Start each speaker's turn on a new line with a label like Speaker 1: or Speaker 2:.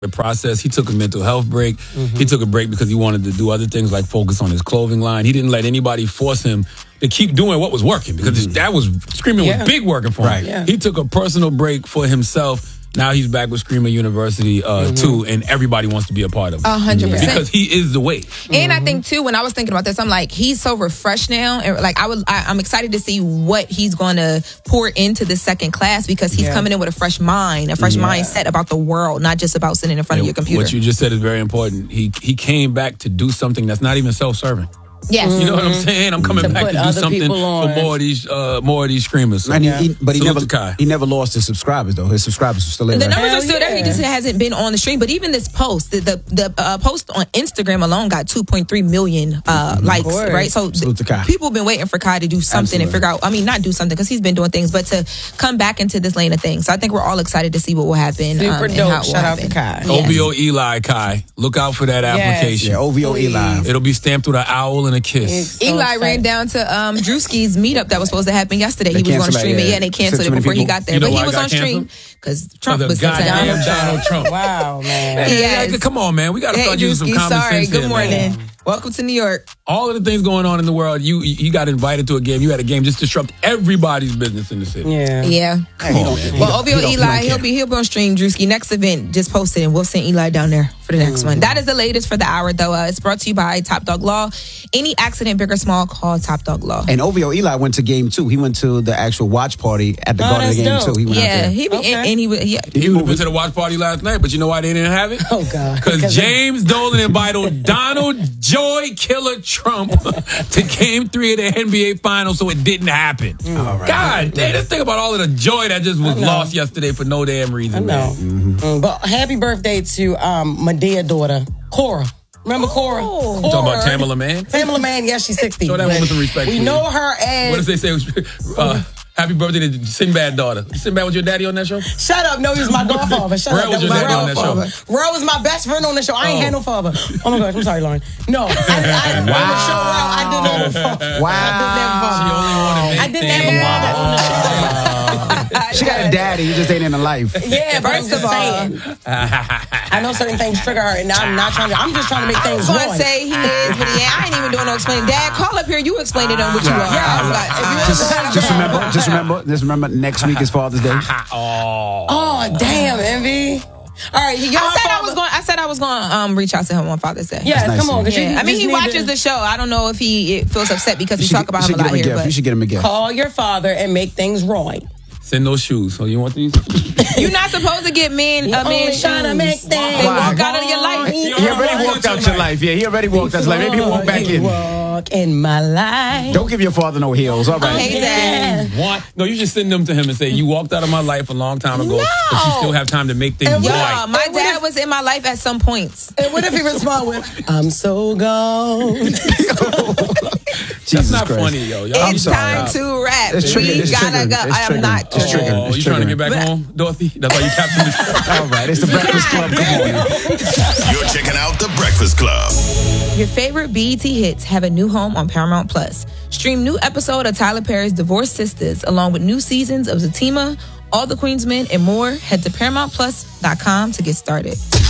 Speaker 1: the process. He took a mental health break. He took a break because he wanted to do other things like focus on his clothing line. He didn't let anybody force him to keep doing what was working because that was Screaming was big working for him.
Speaker 2: Right. Yeah.
Speaker 1: He took a personal break for himself. Now he's back with Screamer University too, and everybody wants to be a part of it.
Speaker 3: 100%.
Speaker 1: Because he is the way.
Speaker 3: And I think too, when I was thinking about this, I'm like, he's so refreshed now, and like I'm excited to see what he's going to pour into the second class because he's coming in with a fresh mind, a fresh mindset about the world, not just about sitting in front of your computer.
Speaker 1: What you just said is very important. He came back to do something that's not even self-serving.
Speaker 3: Yes.
Speaker 1: You know what I'm saying? I'm coming back to do something for more of these Screamers. So.
Speaker 4: And he never lost his subscribers though. His subscribers are still there.
Speaker 3: The numbers are still there. He just hasn't been on the stream. But even this post, the post on Instagram alone got 2.3 million likes. Right. So people have been waiting for Kai to do something and figure out. I mean, not do something because he's been doing things, but to come back into this lane of things. So I think we're all excited to see what will happen.
Speaker 2: Super dope. Shout out to Kai.
Speaker 1: OVO Eli Kai. Look out for that application.
Speaker 4: Yeah, OVO Eli.
Speaker 1: It'll be stamped with an owl and a kiss.
Speaker 3: Eli ran down to Drewski's meetup that was supposed to happen yesterday. He was going to stream it, and they canceled it before he got there. But he was on stream because Trump was
Speaker 1: goddamn Donald Trump.
Speaker 2: Wow, man.
Speaker 1: Hey, come on, man. We got to start using some common sense.
Speaker 3: Good morning. Welcome to New York.
Speaker 1: All of the things going on in the world, you got invited to a game. You had a game just disrupt everybody's business in the city.
Speaker 3: Yeah.
Speaker 1: Come on, man.
Speaker 3: Well, OVO Eli, he'll be on stream. Drewski, next event just posted, and we'll send Eli down there for the next one. That is the latest for the hour, though. It's brought to you by Top Dog Law. Any accident, big or small, call Top Dog Law.
Speaker 4: And OVO Eli went to game 2. He went to the actual watch party at the Garden of the game too. He went out there.
Speaker 3: He
Speaker 1: went to the watch party last night, but you know why they didn't have it?
Speaker 2: Oh God!
Speaker 1: Because James Dolan invited Donald Joy Killer Trump to Game 3 of the NBA Finals, so it didn't happen.
Speaker 4: All right.
Speaker 1: God damn, let's think about all of the joy that just was lost yesterday for no damn reason.
Speaker 2: I know. But happy birthday to Medea's daughter, Cora. Remember Cora?
Speaker 1: You talking about Tamala Man?
Speaker 2: Tamala Man, yes, she's 60.
Speaker 1: Show that woman some respect.
Speaker 2: We know her as...
Speaker 1: What does they say? Happy birthday to Sinbad daughter. Sinbad was your daddy on that show?
Speaker 2: Shut up. No, he was my godfather. Shut up.
Speaker 1: Was your daddy on that show?
Speaker 2: Ro was my best friend on the show. I ain't had no father. Oh my gosh. I'm sorry, Lauren. No. On the show, I didn't have a father.
Speaker 4: Wow.
Speaker 2: I didn't have a father on the show.
Speaker 4: She got a daddy. You just ain't in her life.
Speaker 2: Yeah, but I'm just saying. I know certain things trigger her, and I'm not trying to. I'm just trying to make things
Speaker 3: I was
Speaker 2: right.
Speaker 3: going to say he is, but I ain't even doing no explaining. Dad, call up here. You explain it on what you are.
Speaker 4: Just remember, next week is Father's Day.
Speaker 2: Oh, damn, Envy. All right,
Speaker 3: I said I was going to reach out to him on Father's Day.
Speaker 2: Yeah,
Speaker 4: nice,
Speaker 2: come on.
Speaker 3: I mean, he watches the show. I don't know if he feels upset because we talk about him a lot here. But
Speaker 4: you should get him a gift.
Speaker 2: Call your father and make things right.
Speaker 1: Send those shoes. So you want these?
Speaker 3: You're not supposed to get men shoes.
Speaker 2: Trying to make things.
Speaker 3: They walk out of your life.
Speaker 4: He already walked out your life. Yeah, he already walked out your life. Maybe he'll walk back in.
Speaker 2: Walk in my life.
Speaker 4: Don't give your father no heels. All right.
Speaker 3: Hey, Dad.
Speaker 1: No, you should send them to him and say, you walked out of my life a long time ago, but you still have time to make things right.
Speaker 3: My dad was in my life at some points.
Speaker 2: And what if he respond with, I'm so gone?
Speaker 1: That's not funny, yo.
Speaker 3: It's time to rap. We gotta go. I am not.
Speaker 1: Oh, you trying to get back home, Dorothy? That's why you tapped in the
Speaker 4: All right, it's the Breakfast Club. Come on.
Speaker 5: You're checking out the Breakfast Club.
Speaker 3: Your favorite BET hits have a new home on Paramount Plus. Stream new episode of Tyler Perry's Divorced Sisters, along with new seasons of Zatima, All the Queen's Men, and more. Head to ParamountPlus.com to get started.